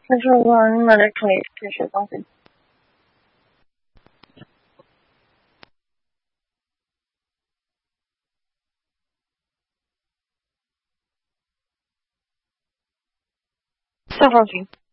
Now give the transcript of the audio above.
但是我用来处理这些东西。下放群。